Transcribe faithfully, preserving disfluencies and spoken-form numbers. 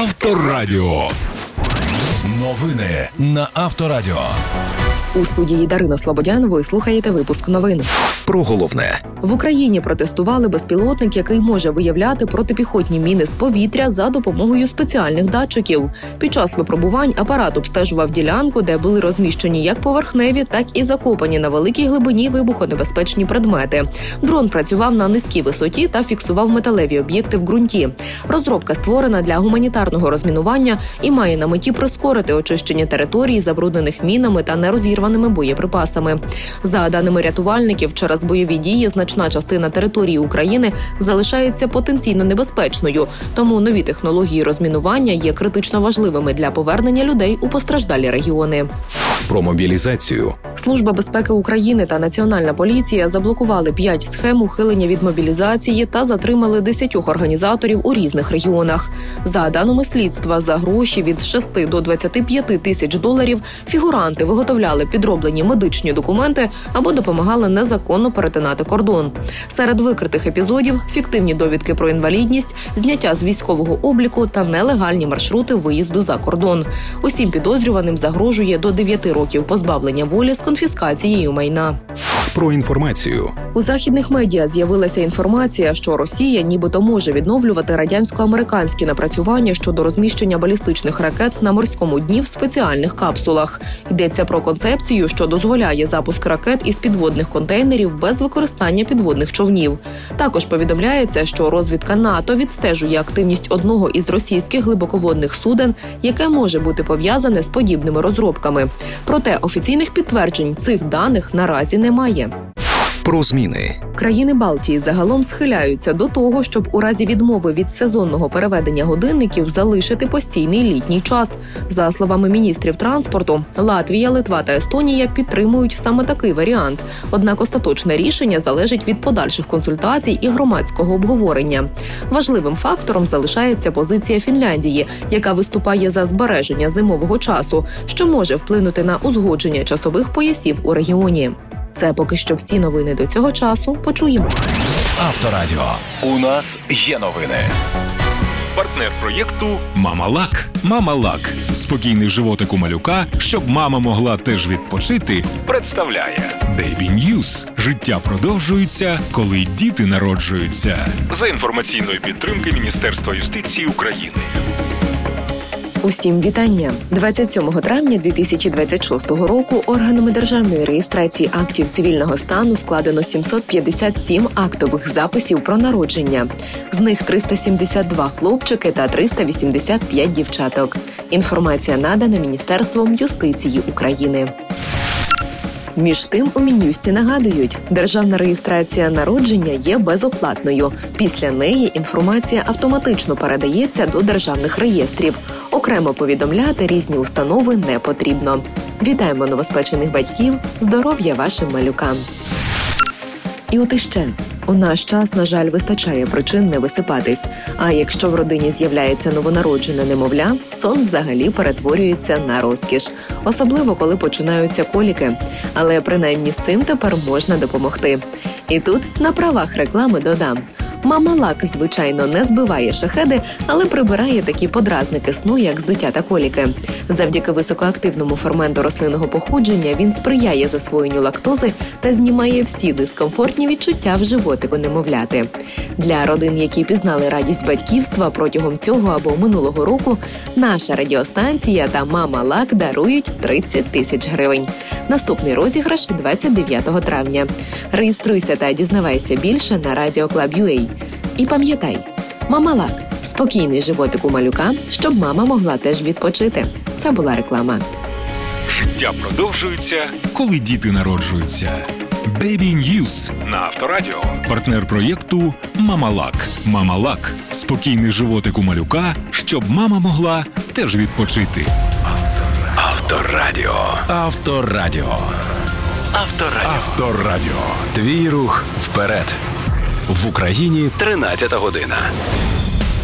Авторадіо. Новини на Авторадіо. У студії Дарина Слободян ви слухаєте випуск новин. Про головне. В Україні протестували безпілотник, який може виявляти протипіхотні міни з повітря за допомогою спеціальних датчиків. Під час випробувань апарат обстежував ділянку, де були розміщені як поверхневі, так і закопані на великій глибині вибухонебезпечні предмети. Дрон працював на низькій висоті та фіксував металеві об'єкти в ґрунті. Розробка створена для гуманітарного розмінування і має на меті прискорити очищення території, забруднених мінами та нерозірваними боєприпасами. За даними рятувальників, через бойові дії значна частина території України залишається потенційно небезпечною, тому нові технології розмінування є критично важливими для повернення людей у постраждалі регіони. Про мобілізацію. Служба безпеки України та Національна поліція заблокували п'ять схем ухилення від мобілізації та затримали десятьох організаторів у різних регіонах. За даними слідства, за гроші від шести до двадцяти п'яти тисяч доларів фігуранти виготовляли підроблені медичні документи або допомагали незаконно перетинати кордон. Серед викритих епізодів – фіктивні довідки про інвалідність, зняття з військового обліку та нелегальні маршрути виїзду за кордон. Усім підозрюваним загрожує до дев'яти років позбавлення волі з конфіскацією майна. Про інформацію. У західних медіа з'явилася інформація, що Росія нібито може відновлювати радянсько-американські напрацювання щодо розміщення балістичних ракет на морському дні в спеціальних капсулах. Йдеться про концепцію, що дозволяє запуск ракет із підводних контейнерів без використання підводних човнів. Також повідомляється, що розвідка НАТО відстежує активність одного із російських глибоководних суден, яке може бути пов'язане з подібними розробками. Проте офіційних підтверджень цих даних наразі немає. Про зміни. Країни Балтії загалом схиляються до того, щоб у разі відмови від сезонного переведення годинників залишити постійний літній час. За словами міністрів транспорту, Латвія, Литва та Естонія підтримують саме такий варіант. Однак остаточне рішення залежить від подальших консультацій і громадського обговорення. Важливим фактором залишається позиція Фінляндії, яка виступає за збереження зимового часу, що може вплинути на узгодження часових поясів у регіоні. Це поки що всі новини до цього часу. Почуємось. Авторадіо. У нас є новини. Партнер проєкту «Мама-Лак». «Мама-Лак» – спокійний животик у малюка, щоб мама могла теж відпочити, представляє Baby News. Життя продовжується, коли діти народжуються. За інформаційної підтримки Міністерства юстиції України. Усім вітання! двадцять сьомого травня дві тисячі двадцять шостого року органами державної реєстрації актів цивільного стану складено сімсот п'ятдесят сім актових записів про народження. З них триста сімдесят два хлопчики та триста вісімдесят п'ять дівчаток. Інформація надана Міністерством юстиції України. Між тим, у Мін'юсті нагадують, державна реєстрація народження є безоплатною. Після неї інформація автоматично передається до державних реєстрів. Окремо повідомляти різні установи не потрібно. Вітаємо новоспечених батьків, здоров'я вашим малюкам. І от іще. У наш час, на жаль, вистачає причин не висипатись. А якщо в родині з'являється новонароджене немовля, сон взагалі перетворюється на розкіш. Особливо, коли починаються коліки. Але принаймні з цим тепер можна допомогти. І тут на правах реклами додам. Мама-Лак, звичайно, не збиває шахеди, але прибирає такі подразники сну, як здуття та коліки. Завдяки високоактивному ферменту рослинного походження він сприяє засвоєнню лактози та знімає всі дискомфортні відчуття в животику немовляти. Для родин, які пізнали радість батьківства протягом цього або минулого року, наша радіостанція та Мама-Лак дарують тридцять тисяч гривень. Наступний розіграш двадцять дев'ятого травня. Реєструйся та дізнавайся більше на радіоклаб.ua. І пам'ятай, Мама-Лак – спокійний животик у малюка, щоб мама могла теж відпочити. Це була реклама. Життя продовжується, коли діти народжуються. Baby News на Авторадіо. Партнер проєкту «Мама-Лак». «Мама-Лак» – спокійний животик у малюка, щоб мама могла теж відпочити. Авторадіо. Авторадіо. Авторадіо. Авторадіо. Твій рух вперед. В Україні тринадцята година.